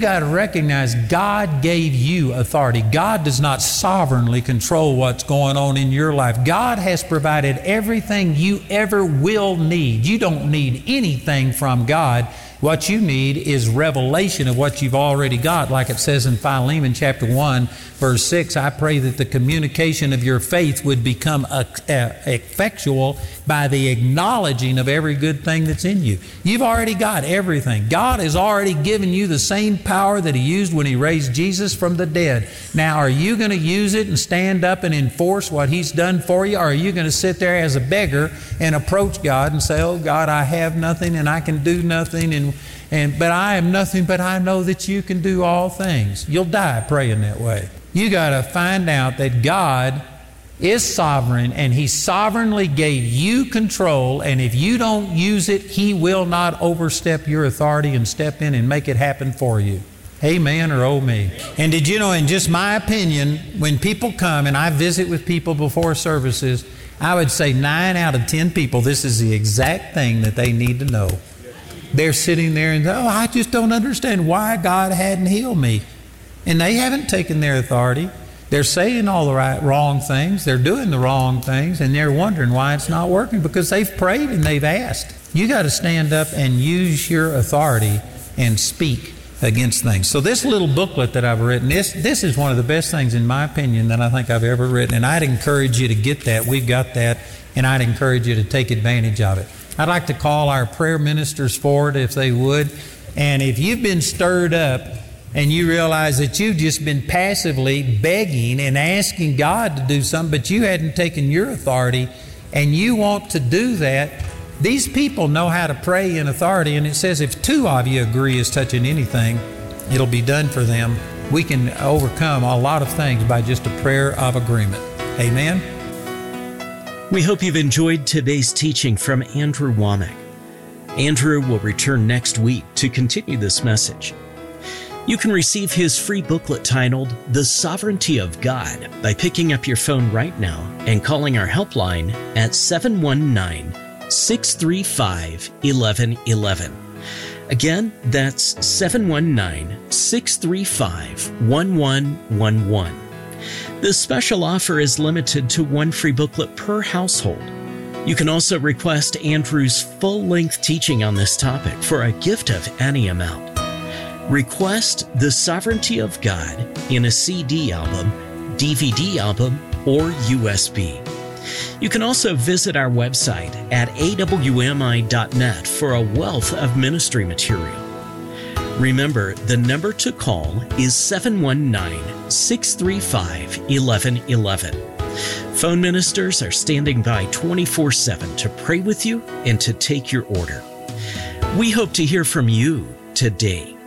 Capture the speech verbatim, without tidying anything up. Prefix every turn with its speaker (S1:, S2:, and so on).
S1: got to recognize God gave you authority. God does not sovereignly control what's going on in your life. God has provided everything you ever will need. You don't need anything from God. What you need is revelation of what you've already got. Like it says in Philemon chapter one, verse six, I pray that the communication of your faith would become effectual by the acknowledging of every good thing that's in you. You've already got everything. God has already given you the same power that He used when He raised Jesus from the dead. Now, are you going to use it and stand up and enforce what He's done for you? Or are you going to sit there as a beggar and approach God and say, oh God, I have nothing and I can do nothing, and And, but I am nothing, but I know that you can do all things. You'll die praying that way. You got to find out that God is sovereign, and He sovereignly gave you control, and if you don't use it, He will not overstep your authority and step in and make it happen for you. Amen or oh me. And did you know, in just my opinion, when people come and I visit with people before services, I would say nine out of ten people, this is the exact thing that they need to know. They're sitting there and, oh, I just don't understand why God hadn't healed me. And they haven't taken their authority. They're saying all the right, wrong things. They're doing the wrong things, and they're wondering why it's not working, because they've prayed and they've asked. You got to stand up and use your authority and speak against things. So this little booklet that I've written, this, this is one of the best things, in my opinion, that I think I've ever written. And I'd encourage you to get that. We've got that, and I'd encourage you to take advantage of it. I'd like to call our prayer ministers forward if they would. And if you've been stirred up and you realize that you've just been passively begging and asking God to do something, but you hadn't taken your authority, and you want to do that, these people know how to pray in authority. And it says if two of you agree as touching anything, it'll be done for them. We can overcome a lot of things by just a prayer of agreement. Amen.
S2: We hope you've enjoyed today's teaching from Andrew Wommack. Andrew will return next week to continue this message. You can receive his free booklet titled The Sovereignty of God by picking up your phone right now and calling our helpline at seven one nine, six three five, one one one one. Again, that's seven one nine, six three five, one one one one. This special offer is limited to one free booklet per household. You can also request Andrew's full-length teaching on this topic for a gift of any amount. Request The Sovereignty of God in a C D album, D V D album, or U S B. You can also visit our website at a w m i dot net for a wealth of ministry material. Remember, the number to call is seven one nine, six three five, one one one one. Phone ministers are standing by twenty-four seven to pray with you and to take your order. We hope to hear from you today.